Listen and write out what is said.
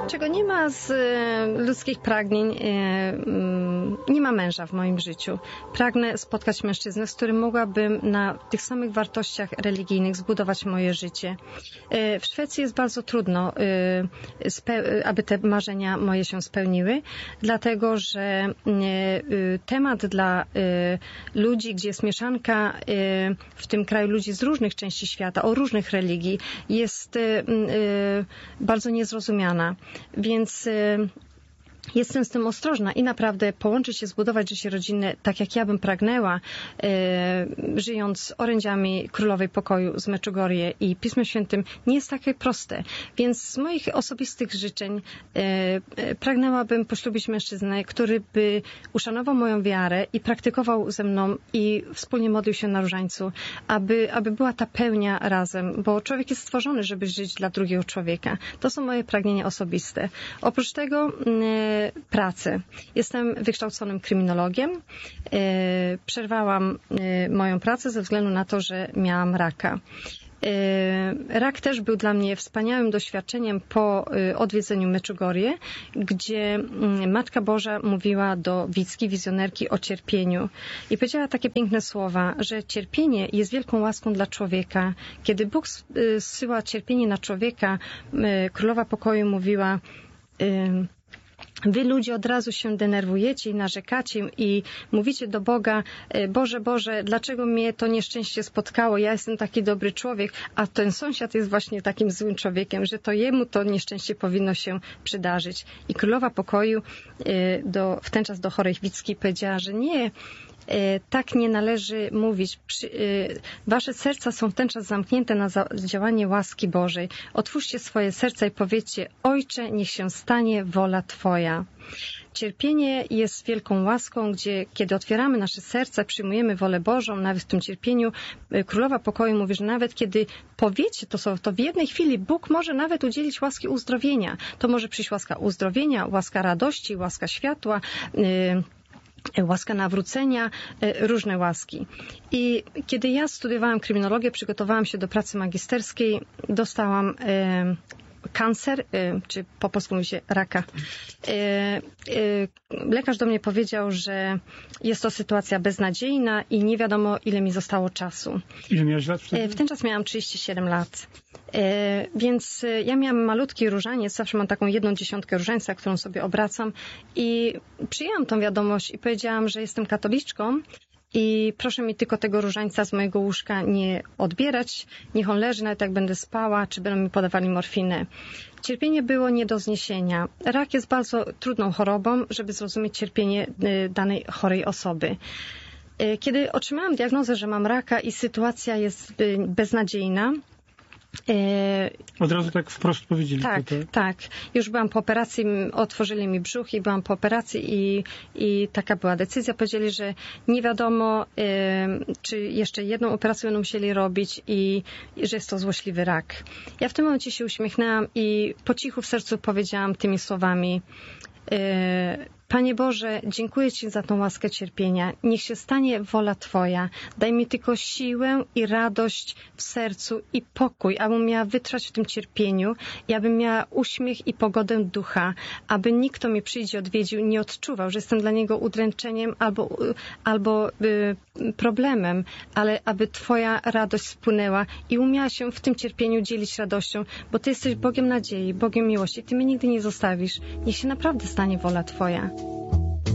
Czego nie ma z ludzkich pragnień, nie ma męża w moim życiu. Pragnę spotkać mężczyznę, z którym mogłabym na tych samych wartościach religijnych zbudować moje życie. W Szwecji jest bardzo trudno, aby te marzenia moje się spełniły, dlatego że temat dla ludzi, gdzie jest mieszanka w tym kraju ludzi z różnych części świata, o różnych religii, jest bardzo niezrozumiana. Więc jestem z tym ostrożna i naprawdę połączyć się, zbudować życie rodzinne tak, jak ja bym pragnęła, żyjąc orędziami Królowej Pokoju z Meczugorie i Pismem Świętym, nie jest takie proste. Więc z moich osobistych życzeń pragnęłabym poślubić mężczyznę, który by uszanował moją wiarę i praktykował ze mną i wspólnie modlił się na różańcu, aby była ta pełnia razem, bo człowiek jest stworzony, żeby żyć dla drugiego człowieka. To są moje pragnienia osobiste. Oprócz tego pracy. Jestem wykształconym kryminologiem. Przerwałam moją pracę ze względu na to, że miałam raka. Rak też był dla mnie wspaniałym doświadczeniem po odwiedzeniu Meczugorie, gdzie Matka Boża mówiła do Wicki, wizjonerki, o cierpieniu. I powiedziała takie piękne słowa, że cierpienie jest wielką łaską dla człowieka. Kiedy Bóg zsyła cierpienie na człowieka, Królowa Pokoju mówiła: wy ludzie od razu się denerwujecie i narzekacie i mówicie do Boga: Boże, Boże, dlaczego mnie to nieszczęście spotkało? Ja jestem taki dobry człowiek, a ten sąsiad jest właśnie takim złym człowiekiem, że to jemu to nieszczęście powinno się przydarzyć. I Królowa Pokoju w ten czas do chorej Wicki powiedziała, że nie, tak nie należy mówić. Wasze serca są w ten czas zamknięte na działanie łaski Bożej. Otwórzcie swoje serca i powiedzcie: Ojcze, niech się stanie wola Twoja. Cierpienie jest wielką łaską, kiedy otwieramy nasze serca, przyjmujemy wolę Bożą, nawet w tym cierpieniu. Królowa Pokoju mówi, że nawet kiedy powiecie to słowo, to w jednej chwili Bóg może nawet udzielić łaski uzdrowienia. To może przyjść łaska uzdrowienia, łaska radości, łaska światła, łaska nawrócenia, różne łaski. I kiedy ja studiowałam kryminologię, przygotowałam się do pracy magisterskiej, dostałam kancer, czy po polsku mówi się raka. Lekarz do mnie powiedział, że jest to sytuacja beznadziejna i nie wiadomo, ile mi zostało czasu. Ile miałaś lat wtedy? W ten czas miałam 37 lat. Więc ja miałam malutki różaniec, zawsze mam taką 1/10 różańca, którą sobie obracam, i przyjęłam tą wiadomość i powiedziałam, że jestem katoliczką i proszę mi tylko tego różańca z mojego łóżka nie odbierać, niech on leży, nawet jak będę spała, czy będą mi podawali morfinę. Cierpienie było nie do zniesienia. Rak jest bardzo trudną chorobą, żeby zrozumieć cierpienie danej chorej osoby. Kiedy otrzymałam diagnozę, że mam raka i sytuacja jest beznadziejna, od razu tak wprost powiedzieli. Tak. Już byłam po operacji, otworzyli mi brzuch i byłam po operacji i taka była decyzja. Powiedzieli, że nie wiadomo, czy jeszcze jedną operację będą musieli robić i że jest to złośliwy rak. Ja w tym momencie się uśmiechnęłam i po cichu w sercu powiedziałam tymi słowami: Panie Boże, dziękuję Ci za tą łaskę cierpienia. Niech się stanie wola Twoja. Daj mi tylko siłę i radość w sercu i pokój, abym miała wytrwać w tym cierpieniu i abym miała uśmiech i pogodę ducha, aby nikt, kto mnie przyjdzie, odwiedził, nie odczuwał, że jestem dla niego udręczeniem albo problemem, ale aby Twoja radość spłynęła i umiała się w tym cierpieniu dzielić radością, bo Ty jesteś Bogiem nadziei, Bogiem miłości. Ty mnie nigdy nie zostawisz. Niech się naprawdę stanie wola Twoja.